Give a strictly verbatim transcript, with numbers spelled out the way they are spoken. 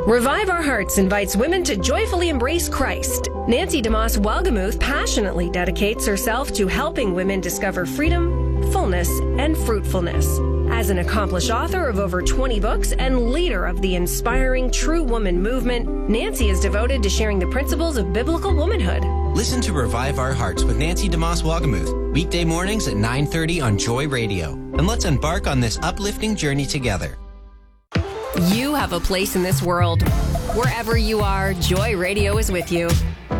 Revive Our Hearts invites women to joyfully embrace Christ. Nancy DeMoss Welgemuth passionately dedicates herself to helping women discover freedom, fullness, and fruitfulness. As an accomplished author of over twenty books and leader of the inspiring True Woman movement, Nancy is devoted to sharing the principles of biblical womanhood. Listen to Revive Our Hearts with Nancy DeMoss Welgemuth, weekday mornings at nine thirty on Joy Radio. And let's embark on this uplifting journey together. You have a place in this world. Wherever you are, Joy Radio is with you.